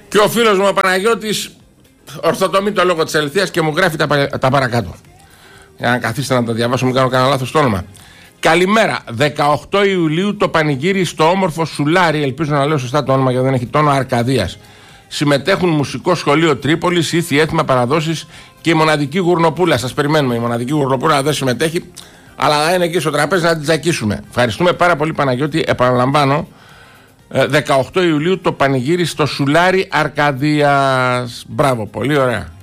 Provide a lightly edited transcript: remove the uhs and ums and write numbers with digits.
Και ο φίλος μου ο Παναγιώτης ορθοτομεί το λόγο της αληθείας και μου γράφει τα παρακάτω. Για να καθίσετε να τα διαβάσω, μην κάνω κανένα λάθος το όνομα. Καλημέρα. 18 Ιουλίου το πανηγύρι στο όμορφο Σουλάρι, ελπίζω να λέω σωστά το όνομα γιατί δεν έχει τόνο, Αρκαδίας. Συμμετέχουν Μουσικό Σχολείο Τρίπολης, Ήθη, Έθιμα, Παραδόσεις και η μοναδική Γουρνοπούλα. Σας περιμένουμε. Η μοναδική Γουρνοπούλα δεν συμμετέχει, αλλά να είναι εκεί στο τραπέζι να την τζακίσουμε. Ευχαριστούμε πάρα πολύ, Παναγιώτη. Επαναλαμβάνω, 18 Ιουλίου το πανηγύρι στο Σουλάρι Αρκαδίας. Μπράβο, πολύ ωραία.